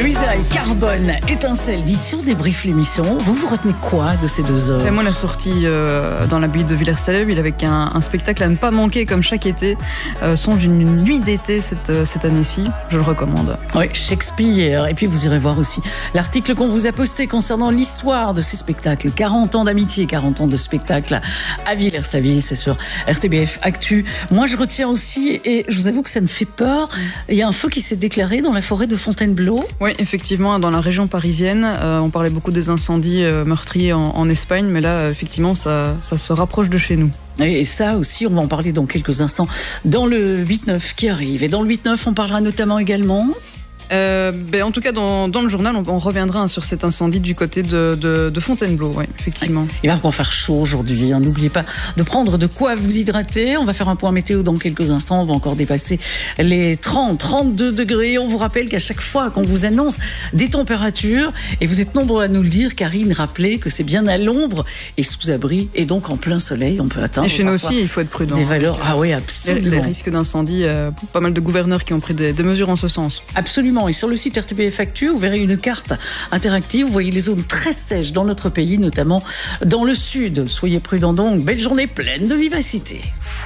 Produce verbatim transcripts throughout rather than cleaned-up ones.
Louisa et Carbone, Étincelle. Dites, si on débriefe l'émission, vous vous retenez quoi de ces deux heures? Et moi, la sortie euh, dans la baie de Villers-Salles-Ville avec un, un spectacle à ne pas manquer comme chaque été. Euh, songe d'une nuit d'été cette, cette année-ci. Je le recommande. Oui, Shakespeare. Et puis vous irez voir aussi l'article qu'on vous a posté concernant l'histoire de ces spectacles. quarante ans d'amitié, quarante ans de spectacle à Villers-Salles-Ville. C'est sur R T B F Actu. Moi, je retiens aussi, et je vous avoue que ça me fait peur, il y a un feu qui s'est déclaré dans la forêt de Fontainebleau. Oui, effectivement, dans la région parisienne, euh, on parlait beaucoup des incendies euh, meurtriers en, en Espagne, mais là, effectivement, ça, ça se rapproche de chez nous. Et ça aussi, on va en parler dans quelques instants dans le huit neuf qui arrive. Et dans le huit neuf, on parlera notamment également... Euh, ben en tout cas, dans, dans le journal, on, on reviendra hein, sur cet incendie du côté de, de, de Fontainebleau, oui, effectivement. Il va encore faire chaud aujourd'hui, hein. N'oubliez pas de prendre de quoi vous hydrater. On va faire un point météo dans quelques instants. On va encore dépasser les trente, trente-deux degrés. On vous rappelle qu'à chaque fois qu'on vous annonce des températures, et vous êtes nombreux à nous le dire, Karine rappelait que c'est bien à l'ombre et sous abri, et donc en plein soleil, on peut atteindre. Et chez nous aussi, il faut être prudent. Des valeurs, ah oui, absolument. Les, les risques d'incendie, euh, pas mal de gouverneurs qui ont pris des, des mesures en ce sens. Absolument. Et sur le site R T B F Actu, vous verrez une carte interactive. Vous voyez les zones très sèches dans notre pays, notamment dans le sud. Soyez prudents donc. Belle journée pleine de vivacité.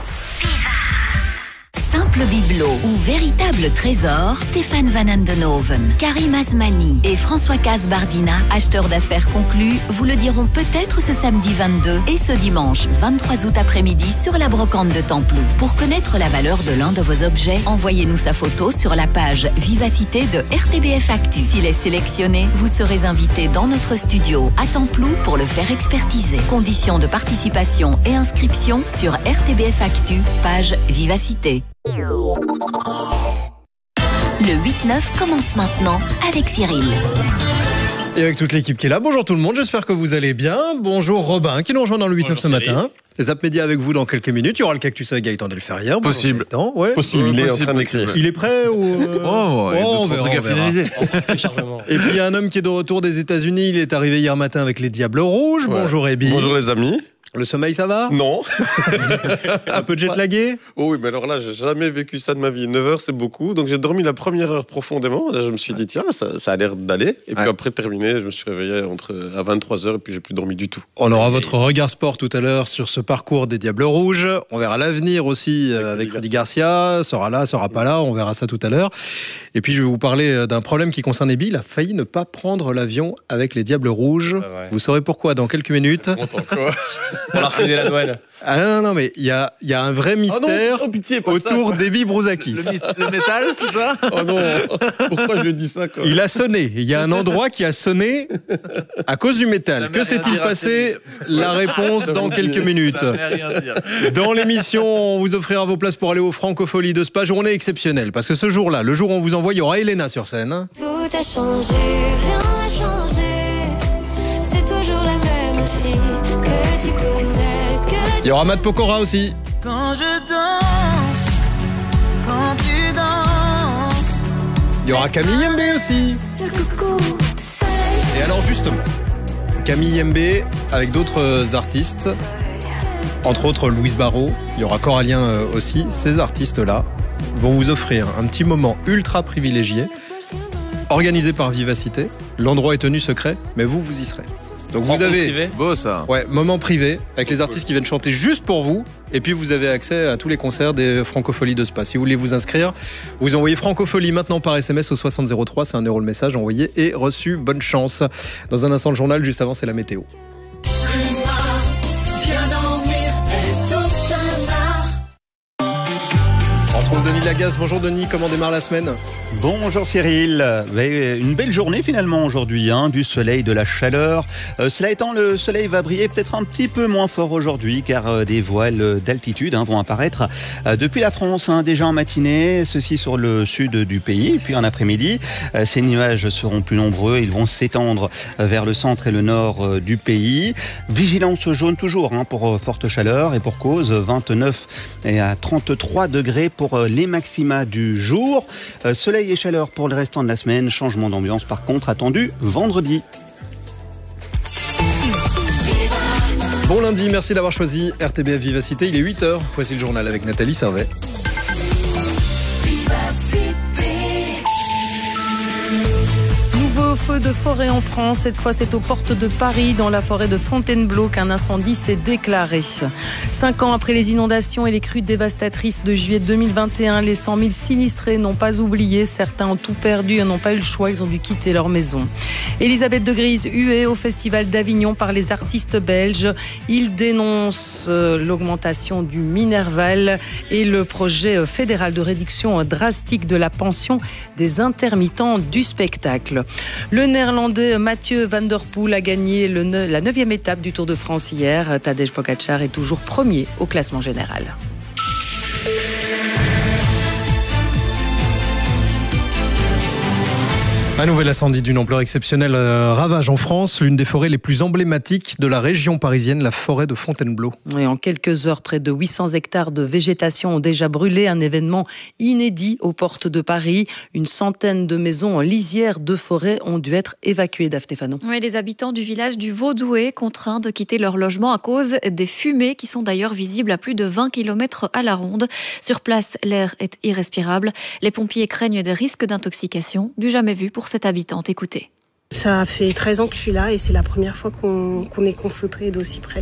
Simple bibelot ou véritable trésor, Stéphane Van Andenhoven, Karim Asmani et François Casbardina, acheteurs d'affaires conclus, vous le diront peut-être ce samedi vingt-deux et ce dimanche vingt-trois août après-midi sur la brocante de Templou. Pour connaître la valeur de l'un de vos objets, envoyez-nous sa photo sur la page Vivacité de R T B F Actu. S'il est sélectionné, vous serez invité dans notre studio à Templou pour le faire expertiser. Conditions de participation et inscription sur R T B F Actu, page Vivacité. Le huit neuf commence maintenant avec Cyril. Et avec toute l'équipe qui est là. Bonjour tout le monde, j'espère que vous allez bien. Bonjour Robin qui nous rejoint dans le huit neuf ce matin. Les Zap Média avec vous dans quelques minutes. Il y aura le Cactus avec Gaëtan Delferrière. Possible. Ouais. Possible. Il est en train d'écrire. Il est prêt ou euh... Oh, il y a oh, d'autres trucs à finaliser. Et puis il y a un homme qui est de retour des États-Unis. Il est arrivé hier matin avec les Diables Rouges. Ouais. Bonjour Ebi. Bonjour les amis. Le sommeil, ça va? Non. Un peu jet lagué? Oh oui, mais alors là, j'ai jamais vécu ça de ma vie. neuf heures, c'est beaucoup. Donc j'ai dormi la première heure profondément. Là, je me suis dit, tiens, ça, ça a l'air d'aller. Et puis ouais. Après terminé, je me suis réveillé entre, à vingt-trois heures et puis j'ai plus dormi du tout. On aura et... votre regard sport tout à l'heure sur ce parcours des Diables Rouges. On verra l'avenir aussi avec, avec Rudy Garcia. Sera là, sera pas là. On verra ça tout à l'heure. Et puis je vais vous parler d'un problème qui concerne Ebi. Il a failli ne pas prendre l'avion avec les Diables Rouges. Ah ouais. Vous saurez pourquoi dans quelques minutes. On a refusé la douane. Ah non, non, mais il y a, y a un vrai mystère oh non, oh, pitié, autour d'Ebi Brouzakis. Le, le métal, c'est ça? Oh non, pourquoi je lui dis ça quoi? Il a sonné. Il y a un endroit qui a sonné à cause du métal. Que s'est-il passé? La réponse dans quelques minutes. Dans l'émission, on vous offrira vos places pour aller au Francophonie de Spa. Journée exceptionnelle. Parce que ce jour-là, le jour où on vous envoie, il y aura Elena sur scène. Tout a changé, rien n'a changé. C'est toujours la même fille que tu connais. Il y aura Matt Pokora aussi. Quand je danse, quand tu danses. Il y aura Camille Yembe aussi. Et alors justement, Camille Yembe avec d'autres artistes, entre autres Louise Barrault, il y aura Coralien aussi. Ces artistes-là vont vous offrir un petit moment ultra privilégié, organisé par Vivacité. L'endroit est tenu secret, mais vous, vous y serez. Donc vous avez privé. Beau ça. Ouais, moment privé avec les artistes qui viennent chanter juste pour vous et puis vous avez accès à tous les concerts des Francopholies de Spa. Si vous voulez vous inscrire, vous envoyez Francophonie maintenant par S M S au soixante zéro trois, c'est un euro le message envoyé et reçu. Bonne chance. Dans un instant le journal, juste avant c'est la météo. On retrouve Denis Lagasse. Bonjour Denis, comment démarre la semaine? Bonjour Cyril, une belle journée finalement aujourd'hui, hein, du soleil, de la chaleur. Euh, cela étant, le soleil va briller peut-être un petit peu moins fort aujourd'hui car euh, des voiles d'altitude hein, vont apparaître euh, depuis la France hein, déjà en matinée, ceci sur le sud du pays. Et puis en après-midi, euh, ces nuages seront plus nombreux, ils vont s'étendre euh, vers le centre et le nord euh, du pays. Vigilance jaune toujours hein, pour euh, forte chaleur et pour cause, vingt-neuf et à trente-trois degrés pour euh, les maxima du jour. Euh, soleil et chaleur pour le restant de la semaine. Changement d'ambiance par contre attendu vendredi. Bon lundi, merci d'avoir choisi R T B F Vivacité. Il est huit heures. Voici le journal avec Nathalie Servet. feux de forêt en France. Cette fois, c'est aux portes de Paris, dans la forêt de Fontainebleau, qu'un incendie s'est déclaré. Cinq ans après les inondations et les crues dévastatrices de juillet deux mille vingt et un, les cent mille sinistrés n'ont pas oublié. Certains ont tout perdu et n'ont pas eu le choix. Ils ont dû quitter leur maison. Elisabeth de Grise, huée au Festival d'Avignon par les artistes belges. Il dénonce l'augmentation du Minerval et le projet fédéral de réduction drastique de la pension des intermittents du spectacle. Le néerlandais Mathieu Van Der Poel a gagné le ne- la neuvième étape du Tour de France hier. Tadej Pogačar est toujours premier au classement général. Un nouvel incendie d'une ampleur exceptionnelle euh, ravage en France, l'une des forêts les plus emblématiques de la région parisienne, la forêt de Fontainebleau. Et en quelques heures, près de huit cents hectares de végétation ont déjà brûlé, un événement inédit aux portes de Paris. Une centaine de maisons en lisière de forêt ont dû être évacuées, Dave Stéphano. Oui, les habitants du village du Vaudoué contraints de quitter leur logement à cause des fumées qui sont d'ailleurs visibles à plus de vingt kilomètres à la ronde. Sur place, l'air est irrespirable. Les pompiers craignent des risques d'intoxication du jamais vu pour cette habitante. Écoutez. Ça fait treize ans que je suis là et c'est la première fois qu'on, qu'on est confronté d'aussi près.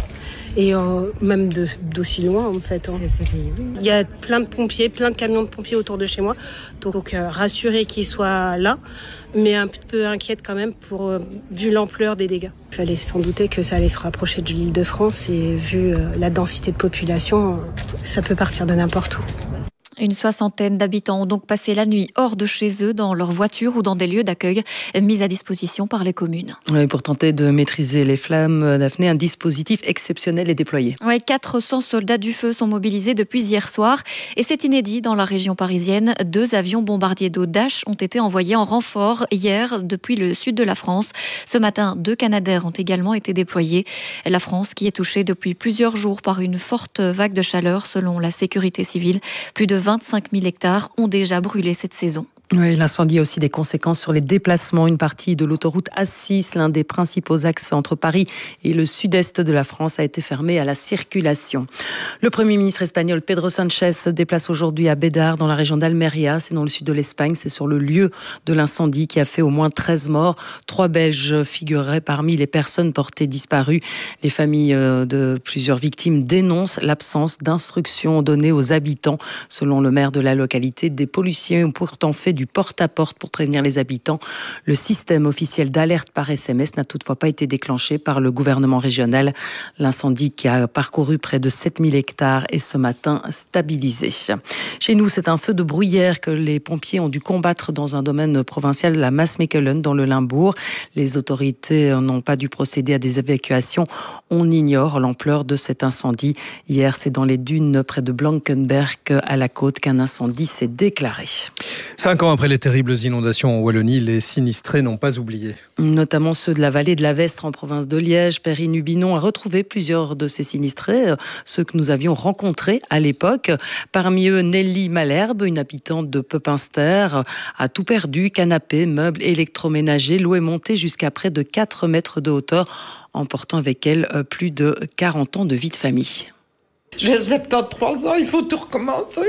Et euh, même de, d'aussi loin en fait. Hein. C'est, c'est, oui. Il y a plein de pompiers, plein de camions de pompiers autour de chez moi. Donc euh, rassuré qu'ils soient là, mais un peu inquiète quand même pour euh, vu l'ampleur des dégâts. Il fallait s'en douter que ça allait se rapprocher de l'Île-de-France et vu euh, la densité de population, euh, ça peut partir de n'importe où. Une soixantaine d'habitants ont donc passé la nuit hors de chez eux, dans leur voiture ou dans des lieux d'accueil mis à disposition par les communes. Oui, pour tenter de maîtriser les flammes, Daphné, un dispositif exceptionnel est déployé. Oui, quatre cents soldats du feu sont mobilisés depuis hier soir et c'est inédit dans la région parisienne. Deux avions bombardiers d'eau Dash ont été envoyés en renfort hier depuis le sud de la France. Ce matin, deux Canadair ont également été déployés. La France qui est touchée depuis plusieurs jours par une forte vague de chaleur selon la sécurité civile. Plus de vingt-cinq mille hectares ont déjà brûlé cette saison. Oui, l'incendie a aussi des conséquences sur les déplacements. Une partie de l'autoroute A six, l'un des principaux axes entre Paris et le sud-est de la France, a été fermée à la circulation. Le Premier ministre espagnol Pedro Sánchez se déplace aujourd'hui à Bédar, dans la région d'Almeria. C'est dans le sud de l'Espagne. C'est sur le lieu de l'incendie qui a fait au moins treize morts. Trois Belges figuraient parmi les personnes portées disparues. Les familles de plusieurs victimes dénoncent l'absence d'instructions données aux habitants. Selon le maire de la localité, des policiers ont pourtant fait du porte-à-porte pour prévenir les habitants. Le système officiel d'alerte par S M S n'a toutefois pas été déclenché par le gouvernement régional. L'incendie qui a parcouru près de sept mille hectares est ce matin stabilisé. Chez nous, c'est un feu de bruyère que les pompiers ont dû combattre dans un domaine provincial, la Maasmechelen, dans le Limbourg. Les autorités n'ont pas dû procéder à des évacuations. On ignore l'ampleur de cet incendie. Hier, c'est dans les dunes près de Blankenberg, à la côte, qu'un incendie s'est déclaré. Cinq ans après les terribles inondations en Wallonie, les sinistrés n'ont pas oublié. Notamment ceux de la vallée de la Vestre en province de Liège. Perrine Hubinon a retrouvé plusieurs de ces sinistrés, ceux que nous avions rencontrés à l'époque. Parmi eux, Nelly Malherbe, une habitante de Pepinster, a tout perdu, canapés, meubles, électroménagers. L'eau est montée jusqu'à près de quatre mètres de hauteur, emportant avec elle plus de quarante ans de vie de famille. J'ai soixante-treize ans, il faut tout recommencer.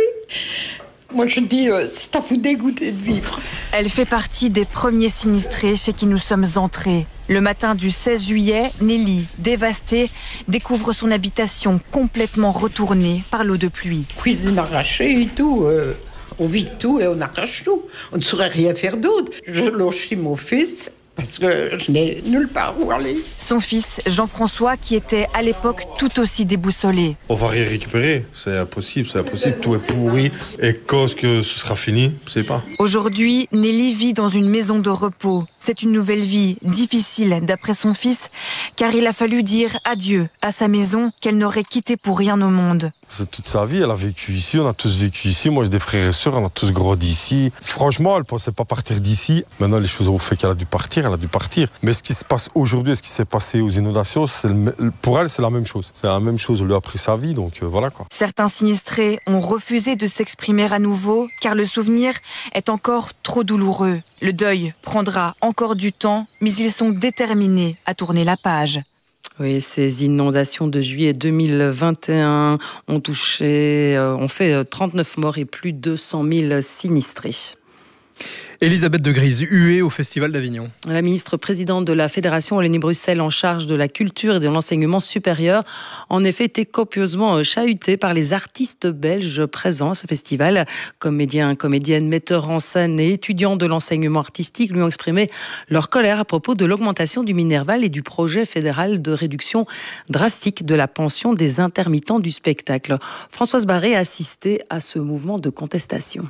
Moi, je dis, euh, c'est à vous dégoûter de vivre. Elle fait partie des premiers sinistrés chez qui nous sommes entrés. Le matin du seize juillet, Nelly, dévastée, découvre son habitation complètement retournée par l'eau de pluie. Cuisine arrachée et tout. Euh, on vide tout et on arrache tout. On ne saurait rien faire d'autre. Je loge chez mon fils, parce que je n'ai nulle part où aller. Son fils, Jean-François, qui était à l'époque tout aussi déboussolé. On va rien récupérer, c'est impossible, c'est impossible. Tout est pourri et quand est-ce que ce sera fini, je sais pas. Aujourd'hui, Nelly vit dans une maison de repos. C'est une nouvelle vie, difficile d'après son fils, car il a fallu dire adieu à sa maison qu'elle n'aurait quittée pour rien au monde. C'est toute sa vie, elle a vécu ici, on a tous vécu ici. Moi j'ai des frères et sœurs, on a tous grandi ici. Franchement, elle ne pensait pas partir d'ici. Maintenant les choses ont fait qu'elle a dû partir, elle a dû partir. Mais ce qui se passe aujourd'hui et ce qui s'est passé aux inondations, c'est le, pour elle c'est la même chose. C'est la même chose, elle lui a pris sa vie, donc euh, voilà quoi. Certains sinistrés ont refusé de s'exprimer à nouveau, car le souvenir est encore trop douloureux. Le deuil prendra encore du temps, mais ils sont déterminés à tourner la page. Oui, ces inondations de juillet deux mille vingt et un ont touché, euh, ont fait trente-neuf morts et plus de cent mille sinistrés. Elisabeth de Grise, huée au Festival d'Avignon. La ministre présidente de la Fédération Wallonie-Bruxelles en charge de la culture et de l'enseignement supérieur, en effet, était copieusement chahutée par les artistes belges présents à ce festival. Comédiens, comédiennes, metteurs en scène et étudiants de l'enseignement artistique lui ont exprimé leur colère à propos de l'augmentation du Minerval et du projet fédéral de réduction drastique de la pension des intermittents du spectacle. Françoise Barré a assisté à ce mouvement de contestation.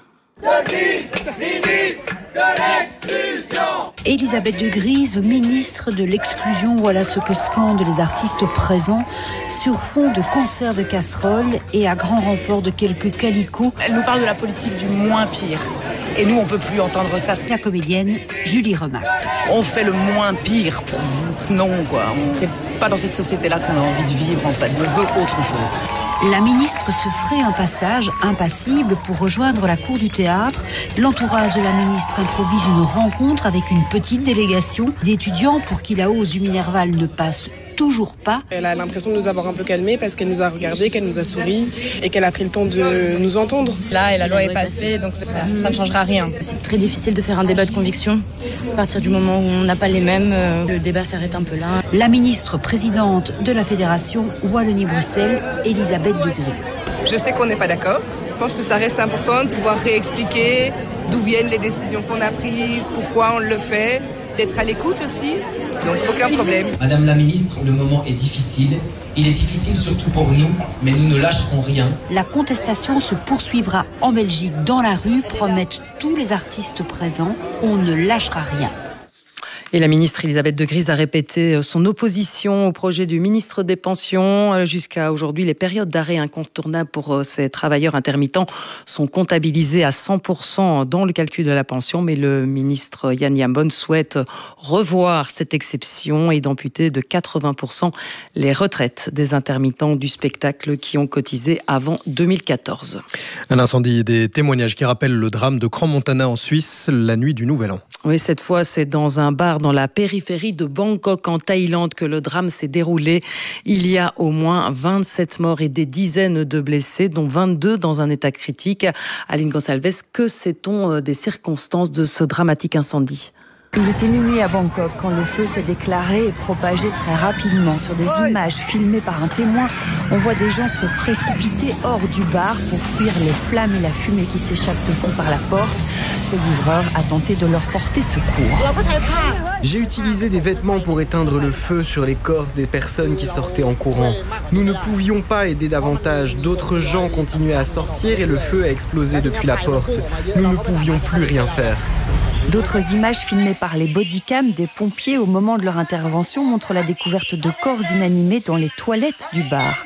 Elisabeth de Grise, ministre de l'exclusion, voilà ce que scandent les artistes présents sur fond de cancer de casserole et à grand renfort de quelques calicots. Elle nous parle de la politique du moins pire. Et nous, on peut plus entendre ça. La comédienne Julie Remac. On fait le moins pire pour vous. Non, quoi. On n'est pas dans cette société-là qu'on a envie de vivre, en fait. On veut autre chose. La ministre se ferait un passage impassible pour rejoindre la cour du théâtre. L'entourage de la ministre improvise une rencontre avec une petite délégation d'étudiants pour qui la hausse du Minerval ne passe toujours pas. Elle a l'impression de nous avoir un peu calmés parce qu'elle nous a regardé, qu'elle nous a souri et qu'elle a pris le temps de nous entendre. Là, la loi est passée, donc ça ne changera rien. C'est très difficile de faire un débat de conviction. À partir du moment où on n'a pas les mêmes, le débat s'arrête un peu là. La ministre présidente de la Fédération Wallonie-Bruxelles, Elisabeth de Grise. Je sais qu'on n'est pas d'accord. Je pense que ça reste important de pouvoir réexpliquer d'où viennent les décisions qu'on a prises, pourquoi on le fait, d'être à l'écoute aussi. Donc aucun problème. Madame la ministre, le moment est difficile. Il est difficile surtout pour nous, mais nous ne lâcherons rien. La contestation se poursuivra en Belgique dans la rue, promettent tous les artistes présents. On ne lâchera rien. Et la ministre Elisabeth de Grise a répété son opposition au projet du ministre des Pensions. Jusqu'à aujourd'hui, les périodes d'arrêt incontournables pour ces travailleurs intermittents sont comptabilisées à cent pour cent dans le calcul de la pension. Mais le ministre Yann Yambon souhaite revoir cette exception et d'amputer de quatre-vingts pour cent les retraites des intermittents du spectacle qui ont cotisé avant deux mille quatorze. Un incendie et des témoignages qui rappellent le drame de Crans-Montana en Suisse la nuit du Nouvel An. Oui, cette fois, c'est dans un bar dans la périphérie de Bangkok, en Thaïlande, que le drame s'est déroulé. Il y a au moins vingt-sept morts et des dizaines de blessés, dont vingt-deux dans un état critique. Aline Gonçalves, que sait-on des circonstances de ce dramatique incendie ? Il était minuit à Bangkok quand le feu s'est déclaré et propagé très rapidement. Sur des images filmées par un témoin, on voit des gens se précipiter hors du bar pour fuir les flammes et la fumée qui s'échappent aussi par la porte. Ce livreur a tenté de leur porter secours. J'ai utilisé des vêtements pour éteindre le feu sur les corps des personnes qui sortaient en courant. Nous ne pouvions pas aider davantage. D'autres gens continuaient à sortir et le feu a explosé depuis la porte. Nous ne pouvions plus rien faire. D'autres images filmées par les bodycams des pompiers au moment de leur intervention montrent la découverte de corps inanimés dans les toilettes du bar.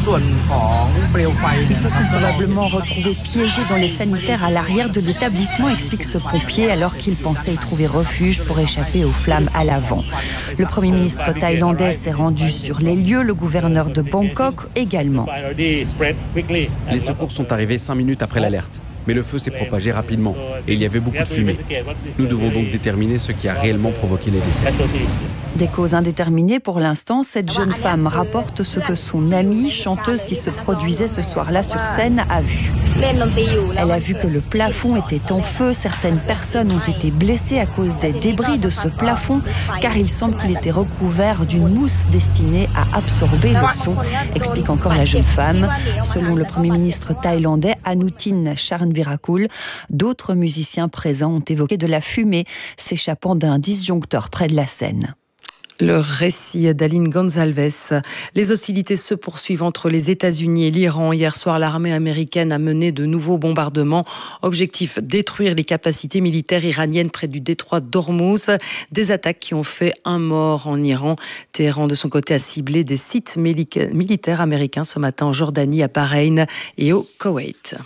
Ils se sont probablement retrouvés piégés dans les sanitaires à l'arrière de l'établissement, explique ce pompier, alors qu'il pensait y trouver refuge pour échapper aux flammes à l'avant. Le Premier ministre thaïlandais s'est rendu sur les lieux, le gouverneur de Bangkok également. Les secours sont arrivés cinq minutes après l'alerte. Mais le feu s'est propagé rapidement et il y avait beaucoup de fumée. Nous devons donc déterminer ce qui a réellement provoqué les décès. Des causes indéterminées pour l'instant, cette jeune femme rapporte ce que son amie, chanteuse qui se produisait ce soir-là sur scène, a vu. Elle a vu que le plafond était en feu. Certaines personnes ont été blessées à cause des débris de ce plafond, car il semble qu'il était recouvert d'une mousse destinée à absorber le son, explique encore la jeune femme. Selon le Premier ministre thaïlandais, Anutin Charnvirakul, d'autres musiciens présents ont évoqué de la fumée s'échappant d'un disjoncteur près de la scène. Le récit d'Aline Gonçalves. Les hostilités se poursuivent entre les États-Unis et l'Iran. Hier soir, l'armée américaine a mené de nouveaux bombardements. Objectif, détruire les capacités militaires iraniennes près du détroit d'Ormuz. Des attaques qui ont fait un mort en Iran. Téhéran, de son côté, a ciblé des sites militaires américains ce matin en Jordanie, à Bahreïn et au Koweït.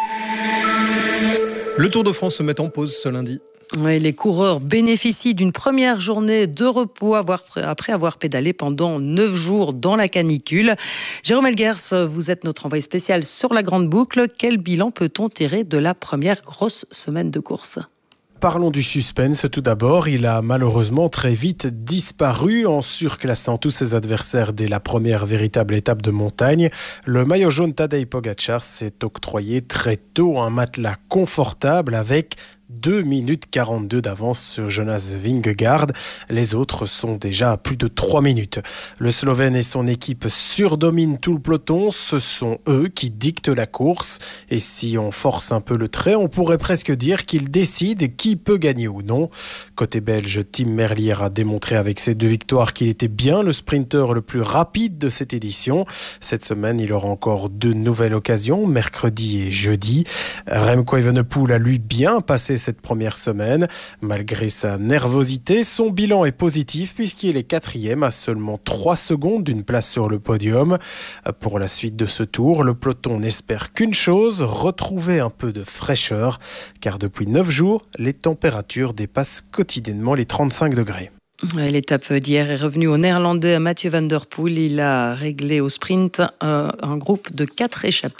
Le Tour de France se met en pause ce lundi. Oui, les coureurs bénéficient d'une première journée de repos après avoir pédalé pendant neuf jours dans la canicule. Jérôme Elguers, vous êtes notre envoyé spécial sur la Grande Boucle. Quel bilan peut-on tirer de la première grosse semaine de course ? Parlons du suspense tout d'abord. Il a malheureusement très vite disparu en surclassant tous ses adversaires dès la première véritable étape de montagne. Le maillot jaune Tadej Pogačar s'est octroyé très tôt un matelas confortable avec deux minutes quarante-deux d'avance sur Jonas Vingegaard. Les autres sont déjà à plus de trois minutes. Le Slovène et son équipe surdominent tout le peloton. Ce sont eux qui dictent la course. Et si on force un peu le trait, on pourrait presque dire qu'ils décident qui peut gagner ou non. Côté belge, Tim Merlier a démontré avec ses deux victoires qu'il était bien le sprinter le plus rapide de cette édition. Cette semaine, il aura encore deux nouvelles occasions, mercredi et jeudi. Remco Evenepoel a lui bien passé cette première semaine. Malgré sa nervosité, son bilan est positif puisqu'il est quatrième à seulement trois secondes d'une place sur le podium. Pour la suite de ce tour, le peloton n'espère qu'une chose, retrouver un peu de fraîcheur, car depuis neuf jours, les températures dépassent quotidiennement les trente-cinq degrés. L'étape d'hier est revenue au néerlandais Mathieu van der Poel. Il a réglé au sprint un, un groupe de quatre échappés.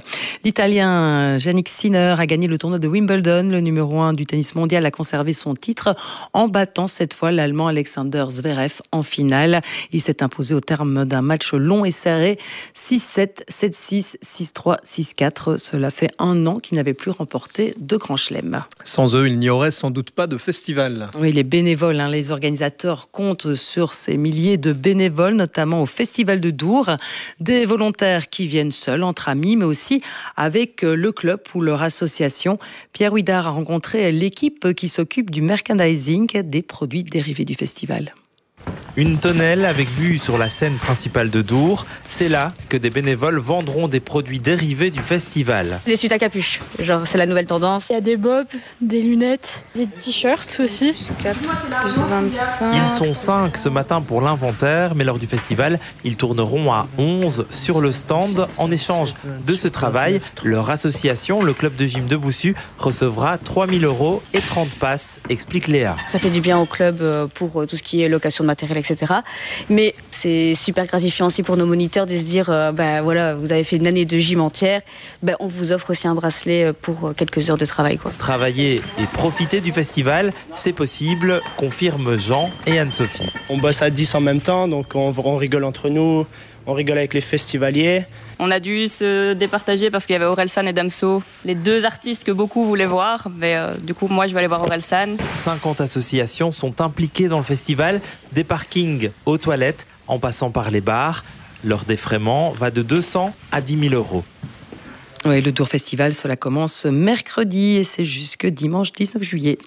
L'Italien Jannik Sinner a gagné le tournoi de Wimbledon. Le numéro un du tennis mondial a conservé son titre en battant cette fois l'Allemand Alexander Zverev en finale. Il s'est imposé au terme d'un match long et serré. six sept, sept six, six trois, six quatre. Cela fait un an qu'il n'avait plus remporté de Grand Chelem. Sans eux, il n'y aurait sans doute pas de festival. Oui, les bénévoles, hein, les organisateurs comptent sur ces milliers de bénévoles, notamment au Festival de Dour. Des volontaires qui viennent seuls, entre amis, mais aussi avec le club ou leur association. Pierre Huidard a rencontré l'équipe qui s'occupe du merchandising des produits dérivés du festival. Une tonnelle avec vue sur la scène principale de Dour. C'est là que des bénévoles vendront des produits dérivés du festival. Les suites à capuche, genre c'est la nouvelle tendance. Il y a des bobs, des lunettes, des t-shirts aussi. quatre plus vingt-cinq. Ils sont cinq ce matin pour l'inventaire, mais lors du festival, ils tourneront à onze sur le stand. En échange de ce travail, leur association, le club de gym de Boussu, recevra trois mille euros et trente passes, explique Léa. Ça fait du bien au club pour tout ce qui est location de matériel, et cetera. Mais c'est super gratifiant aussi pour nos moniteurs de se dire, euh, bah, voilà, vous avez fait une année de gym entière, bah, on vous offre aussi un bracelet pour quelques heures de travail, quoi. Travailler et profiter du festival, c'est possible, confirment Jean et Anne-Sophie. On bosse à dix en même temps, donc on, on rigole entre nous, on rigole avec les festivaliers. On a dû se départager parce qu'il y avait Orelsan et Damso, les deux artistes que beaucoup voulaient voir. Mais euh, du coup, moi, je vais aller voir Orelsan. cinquante associations sont impliquées dans le festival, des parkings aux toilettes, en passant par les bars. Leur défraiement va de deux cents à dix mille euros. Oui, le Dour Festival, cela commence mercredi et c'est jusque dimanche dix-neuf juillet.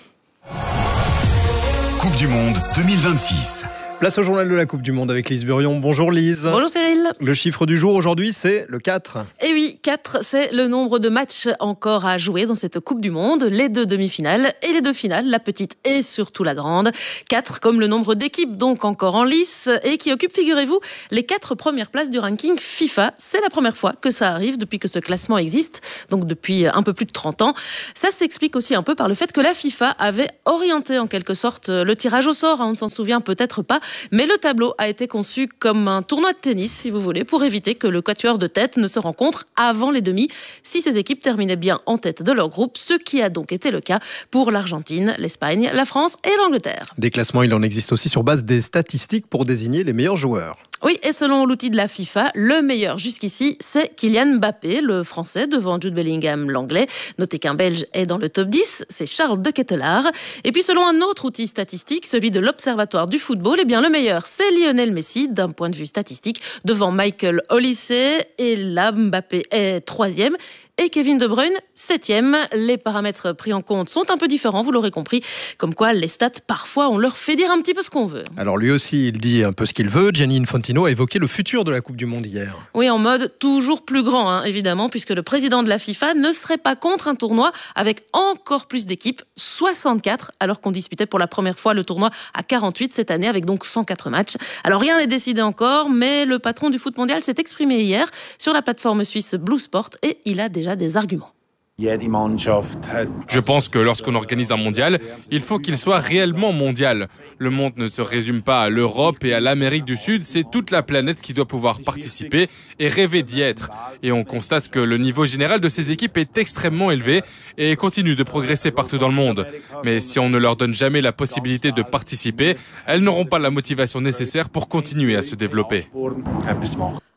Coupe du Monde deux mille vingt-six. Place au journal de la Coupe du Monde avec Lise Burion. Bonjour Lise. Bonjour Cyril. Le chiffre du jour aujourd'hui, c'est le quatre. Et oui, quatre, c'est le nombre de matchs encore à jouer dans cette Coupe du Monde. Les deux demi-finales et les deux finales, la petite et surtout la grande. quatre comme le nombre d'équipes donc encore en lice et qui occupent, figurez-vous, les quatre premières places du ranking FIFA. C'est la première fois que ça arrive depuis que ce classement existe, donc depuis un peu plus de trente ans. Ça s'explique aussi un peu par le fait que la FIFA avait orienté en quelque sorte le tirage au sort. On ne s'en souvient peut-être pas. Mais le tableau a été conçu comme un tournoi de tennis, si vous voulez, pour éviter que le quatuor de tête ne se rencontre avant les demi, si ces équipes terminaient bien en tête de leur groupe, ce qui a donc été le cas pour l'Argentine, l'Espagne, la France et l'Angleterre. Des classements, il en existe aussi sur base des statistiques pour désigner les meilleurs joueurs. Oui, et selon l'outil de la FIFA, le meilleur jusqu'ici, c'est Kylian Mbappé, le français, devant Jude Bellingham, l'anglais. Notez qu'un belge est dans le top dix, c'est Charles de Ketelaere. Et puis selon un autre outil statistique, celui de l'Observatoire du football, eh bien le meilleur, c'est Lionel Messi, d'un point de vue statistique, devant Michael Olise, et là Mbappé est troisième. Et Kevin De Bruyne, septième. Les paramètres pris en compte sont un peu différents, vous l'aurez compris. Comme quoi, les stats, parfois, on leur fait dire un petit peu ce qu'on veut. Alors lui aussi, il dit un peu ce qu'il veut. Gianni Infantino a évoqué le futur de la Coupe du Monde hier. Oui, en mode toujours plus grand, hein, évidemment, puisque le président de la FIFA ne serait pas contre un tournoi avec encore plus d'équipes, soixante-quatre, alors qu'on disputait pour la première fois le tournoi à quarante-huit cette année, avec donc cent quatre matchs. Alors rien n'est décidé encore, mais le patron du foot mondial s'est exprimé hier sur la plateforme suisse Blue Sport et il a déjà des arguments. Je pense que lorsqu'on organise un mondial, il faut qu'il soit réellement mondial. Le monde ne se résume pas à l'Europe et à l'Amérique du Sud, c'est toute la planète qui doit pouvoir participer et rêver d'y être. Et on constate que le niveau général de ces équipes est extrêmement élevé et continue de progresser partout dans le monde. Mais si on ne leur donne jamais la possibilité de participer, elles n'auront pas la motivation nécessaire pour continuer à se développer.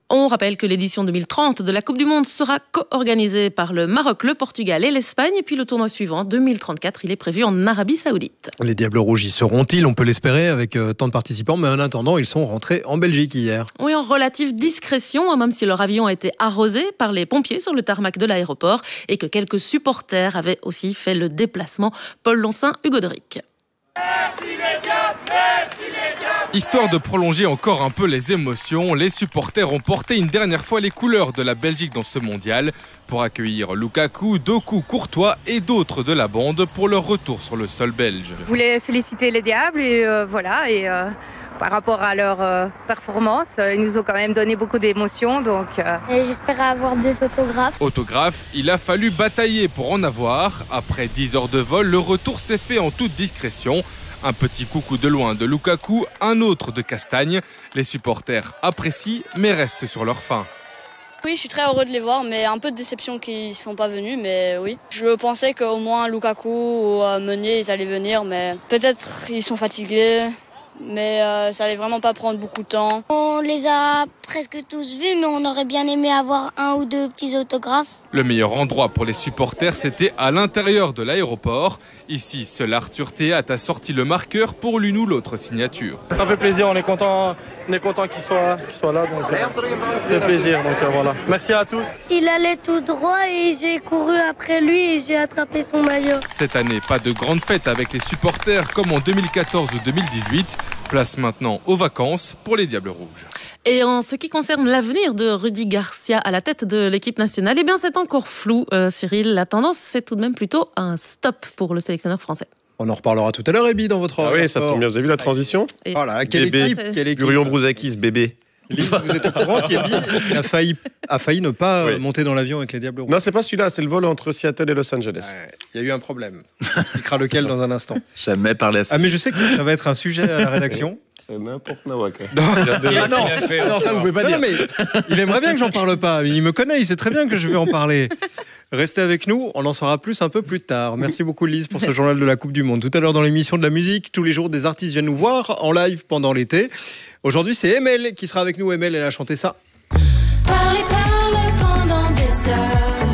On rappelle que l'édition deux mille trente de la Coupe du Monde sera co-organisée par le Maroc, le Portugal et l'Espagne. Et puis le tournoi suivant, deux mille trente-quatre, il est prévu en Arabie Saoudite. Les Diables Rouges y seront-ils? On peut l'espérer avec euh, tant de participants, mais en attendant, ils sont rentrés en Belgique hier. Oui, en relative discrétion, même si leur avion a été arrosé par les pompiers sur le tarmac de l'aéroport et que quelques supporters avaient aussi fait le déplacement. Paul Loncin, Hugo Deric. Merci les diables, merci les diables. Histoire de prolonger encore un peu les émotions, les supporters ont porté une dernière fois les couleurs de la Belgique dans ce mondial pour accueillir Lukaku, Doku, Courtois et d'autres de la bande pour leur retour sur le sol belge. Je voulais féliciter les diables et euh, voilà et euh... par rapport à leur euh, performance, ils nous ont quand même donné beaucoup d'émotions. Donc, euh... j'espérais avoir des autographes. Autographes, il a fallu batailler pour en avoir. Après dix heures de vol, le retour s'est fait en toute discrétion. Un petit coucou de loin de Lukaku, un autre de Castagne. Les supporters apprécient mais restent sur leur faim. Oui, je suis très heureux de les voir, mais un peu de déception qu'ils ne sont pas venus, mais oui. Je pensais qu'au moins Lukaku ou Meunier, ils allaient venir, mais peut-être ils sont fatigués. Mais euh, ça allait vraiment pas prendre beaucoup de temps. On les a presque tous vus, mais on aurait bien aimé avoir un ou deux petits autographes. Le meilleur endroit pour les supporters, c'était à l'intérieur de l'aéroport. Ici, seul Arthur Théat a sorti le marqueur pour l'une ou l'autre signature. Ça fait plaisir, on est content, on est content qu'il soit, qu'il soit là, donc euh, c'est plaisir. Donc euh, voilà. Merci à tous. Il allait tout droit et j'ai couru après lui et j'ai attrapé son maillot. Cette année, pas de grande fête avec les supporters comme en deux mille quatorze ou deux mille dix-huit. Place maintenant aux vacances pour les Diables Rouges. Et en ce qui concerne l'avenir de Rudy Garcia à la tête de l'équipe nationale, eh bien c'est encore flou, euh, Cyril. La tendance, c'est tout de même plutôt un stop pour le sélectionneur français. On en reparlera tout à l'heure, Ebi, dans votre... Ah oui, ça tombe bien. Vous avez vu la transition? Et... Voilà, quelle bébé, équipe, quelle équipe Burion Brouzakis, bébé. Lise, vous êtes au courant qu'Ebi a failli, a failli ne pas oui. monter dans l'avion avec les Diables Rouges? Non, c'est pas celui-là, c'est le vol entre Seattle et Los Angeles. Il ouais, y a eu un problème. On expliquera lequel dans un instant. Jamais parlé à ça. Ah, mais je sais que ça va être un sujet à la rédaction. C'est n'importe Nawak. Non, ah non, non, ça vous pouvez pas non, dire. Non, mais il aimerait bien que j'en parle pas. Il me connaît, il sait très bien que je vais en parler. Restez avec nous, on en saura plus un peu plus tard. Merci beaucoup Lise pour ce Merci. journal de la Coupe du Monde. Tout à l'heure dans l'émission de la musique, tous les jours des artistes viennent nous voir en live pendant l'été. Aujourd'hui c'est Emel qui sera avec nous. Emel, elle a chanté ça. Parlez, parlez pendant des heures.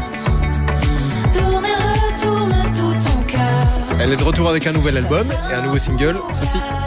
Tourne et retourne tout ton cœur. Elle est de retour avec un nouvel album et un nouveau single, ceci.